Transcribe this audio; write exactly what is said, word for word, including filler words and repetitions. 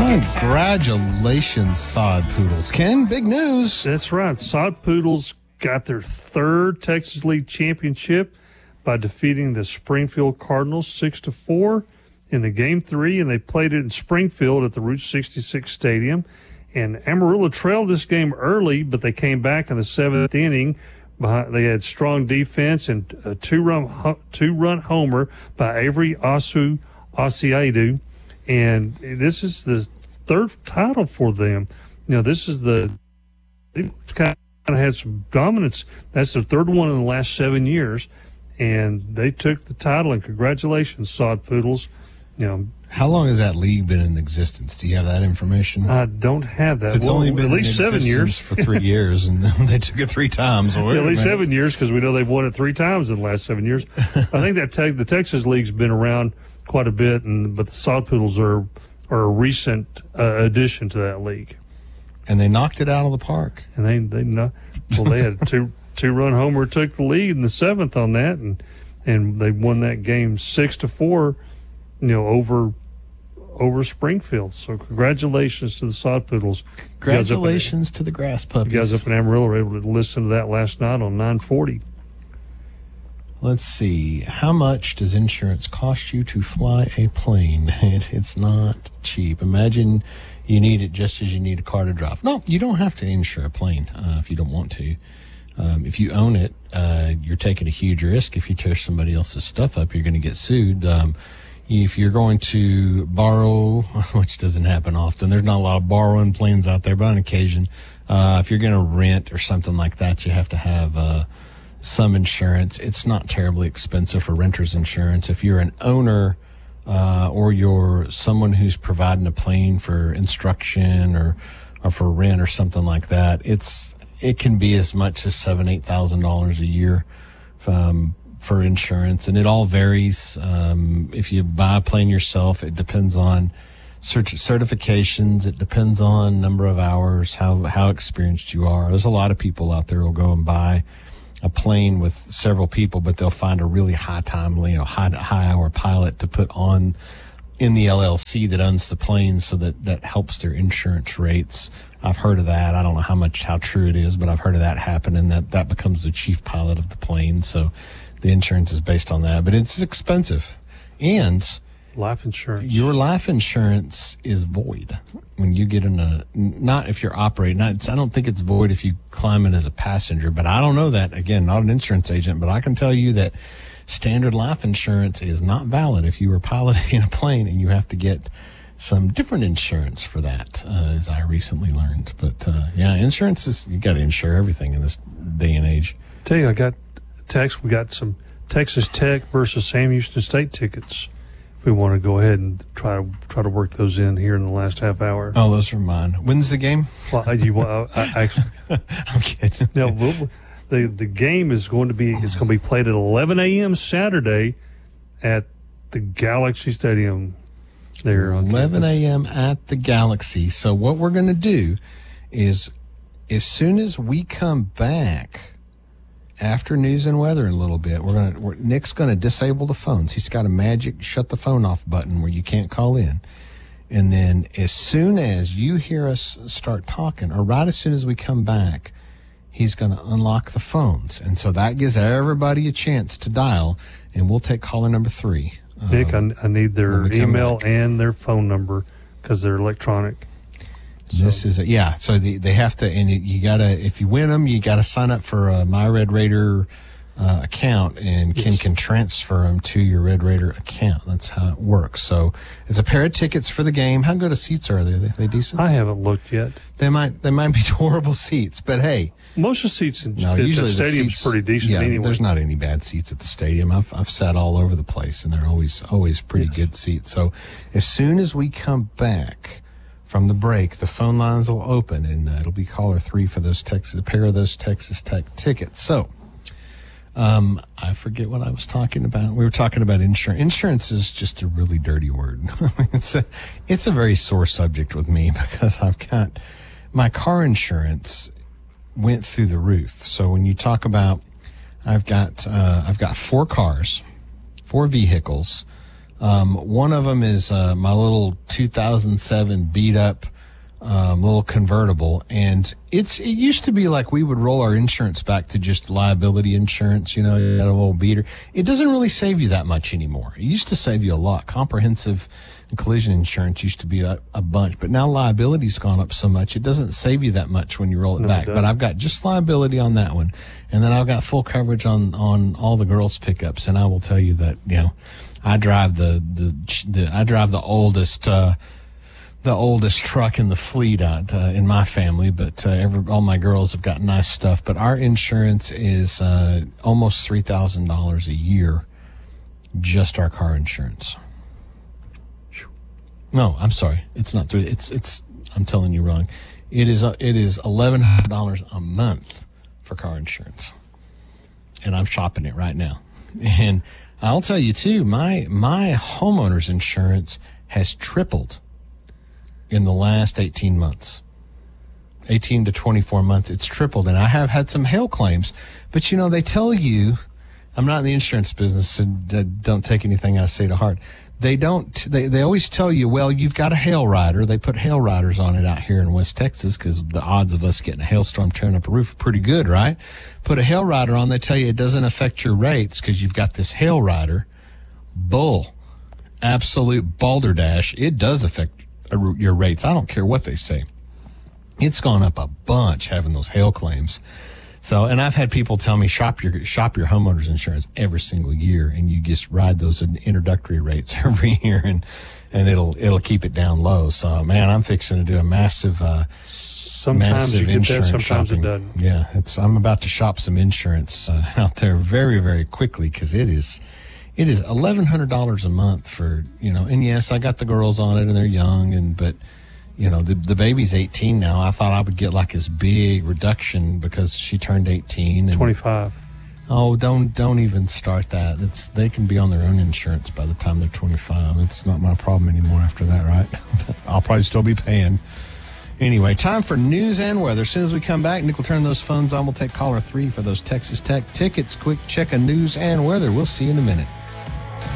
Congratulations, Sod Poodles. Ken, big news. That's right. Sod Poodles got their third Texas League championship by defeating the Springfield Cardinals six to four in the game three, and they played it in Springfield at the Route sixty-six Stadium. And Amarillo trailed this game early, but they came back in the seventh inning. They had strong defense and a two-run two-run homer by Avery Asu Asiadu. And this is the third title for them. You know, this is the – they've kind of had some dominance. That's their third one in the last seven years. And they took the title, and congratulations, Sod Poodles. You know, how long has that league been in existence? Do you have that information? I don't have that. If it's well, only been at least seven years for three years, and they took it three times. Or yeah, at least seven years because we know they've won it three times in the last seven years. I think that te- the Texas League's been around quite a bit, and but the Sod Poodles are are a recent uh, addition to that league. And they knocked it out of the park. And they they know well they had a two two run homer, took the lead in the seventh on that, and and they won that game six to four. You know, over over Springfield. So congratulations to the Sod Poodles. Congratulations in, to the Grass Puppies. You guys up in Amarillo were able to listen to that last night on nine forty. Let's see. How much does insurance cost you to fly a plane? It, it's not cheap. Imagine you need it just as you need a car to drive. No, you don't have to insure a plane uh, if you don't want to. Um, if you own it, uh, you're taking a huge risk. If you tear somebody else's stuff up, you're going to get sued. Um, If you're going to borrow, which doesn't happen often, there's not a lot of borrowing planes out there, but on occasion, uh, if you're going to rent or something like that, you have to have uh, some insurance. It's not terribly expensive for renter's insurance. If you're an owner uh, or you're someone who's providing a plane for instruction or, or for rent or something like that, it's it can be as much as seven, eight thousand dollars a year. Um, for insurance, and it all varies. Um, if you buy a plane yourself, it depends on cert- certifications. It depends on number of hours, how how experienced you are. There's a lot of people out there who'll go and buy a plane with several people, but they'll find a really high time, you know, high high hour pilot to put on in the L L C that owns the plane, so that that helps their insurance rates. I've heard of that. I don't know how much how true it is, but I've heard of that happen, and that that becomes the chief pilot of the plane. So the insurance is based on that, but it's expensive. And life insurance. Your life insurance is void when you get in a, not if you're operating. Not, I don't think it's void if you climb in as a passenger, but I don't know that. Again, not an insurance agent, but I can tell you that standard life insurance is not valid if you were piloting a plane, and you have to get some different insurance for that, uh, as I recently learned. But uh, yeah, insurance is, you got to insure everything in this day and age. Tell you, I got text. We got some Texas Tech versus Sam Houston State tickets. If we want to go ahead and try to try to work those in here in the last half hour. Oh, those are mine. When's the game? Well, you uh, I actually. I'm kidding. No, we'll, the the game is going to be it's going to be played at eleven a.m. Saturday at the Galaxy Stadium. There, eleven a.m. at the Galaxy. So what we're going to do is, as soon as we come back after news and weather in a little bit, we're gonna we're, Nick's going to disable the phones. He's got a magic shut the phone off button where you can't call in. And then as soon as you hear us start talking, or right as soon as we come back, he's going to unlock the phones. And so that gives everybody a chance to dial, and we'll take caller number three. Nick, um, I, I need their email back. and their phone number because they're electronic. So. This is a, yeah. So the, they have to, and you gotta, if you win them, you gotta sign up for a My Red Raider uh, account, and Ken yes. can transfer them to your Red Raider account. That's how it works. So it's a pair of tickets for the game. How good of seats are they? Are they, they decent? I haven't looked yet. They might, they might be horrible seats, but hey, most of the seats in no, the usually stadium's the seats, pretty decent. Yeah, anyway. There's not any bad seats at the stadium. I've I've sat all over the place, and they're always always pretty yes. good seats. So as soon as we come back from the break, the phone lines will open, and uh, it'll be caller three for those Texas, a pair of those Texas Tech tickets. So, um, I forget what I was talking about. We were talking about insurance. Insurance is just a really dirty word. it's a, it's a very sore subject with me because I've got my car insurance went through the roof. So when you talk about, I've got uh, I've got four cars, four vehicles. Um, one of them is uh, my little two thousand seven beat up um, little convertible, and it's it used to be like we would roll our insurance back to just liability insurance. You know, you got a little beater. It doesn't really save you that much anymore. It used to save you a lot. Comprehensive and collision insurance used to be a, a bunch, but now liability's gone up so much it doesn't save you that much when you roll it No, back. it But I've got just liability on that one, and then I've got full coverage on on all the girls' pickups. And I will tell you that you know. I drive the, the, the I drive the oldest, uh, the oldest truck in the fleet uh, in my family, but uh, every, all my girls have got nice stuff. But our insurance is uh, almost three thousand dollars a year, just our car insurance. No, I'm sorry, it's not three. It's it's. I'm telling you wrong. It is uh, it is eleven hundred dollars a month for car insurance, and I'm shopping it right now, and. I'll tell you too, my my homeowner's insurance has tripled in the last eighteen months. eighteen to twenty-four months, it's tripled. And I have had some hail claims. But, you know, they tell you, I'm not in the insurance business, so don't take anything I say to heart. They don't, they, they always tell you, well, you've got a hail rider. They put hail riders on it out here in West Texas because the odds of us getting a hailstorm tearing up a roof are pretty good, right? Put a hail rider on, they tell you it doesn't affect your rates because you've got this hail rider. Bull. Absolute balderdash. It does affect your rates. I don't care what they say. It's gone up a bunch having those hail claims. So, and I've had people tell me shop your shop your homeowner's insurance every single year, and you just ride those introductory rates every year, and and it'll it'll keep it down low. So, man, I'm fixing to do a massive, uh, sometimes massive you get insurance that, sometimes shopping. it doesn't. Yeah, it's I'm about to shop some insurance uh, out there very very quickly because it is it is eleven hundred dollars a month for you know. And yes, I got the girls on it, and they're young, and but. You know, the the baby's eighteen now. I thought I would get like this big reduction because she turned eighteen. And, twenty-five. oh, don't don't even start that. It's they can be on their own insurance by the time they're twenty-five. It's not my problem anymore after that, right? I'll probably still be paying. Anyway, time for news and weather. As soon as we come back, Nick will turn those phones on. We'll take caller three for those Texas Tech tickets. Quick check of news and weather. We'll see you in a minute.